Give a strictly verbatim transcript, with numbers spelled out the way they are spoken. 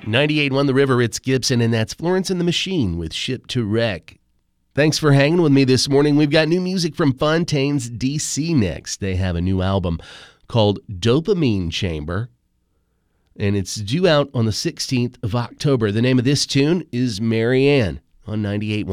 ninety-eight point one The River, it's Gibson, and that's Florence and the Machine with Ship to Wreck. Thanks for hanging with me this morning. We've got new music from Fontaines D C next. They have a new album called Dopamine Chamber, and it's due out on the sixteenth of October. The name of this tune is Marianne on ninety-eight point one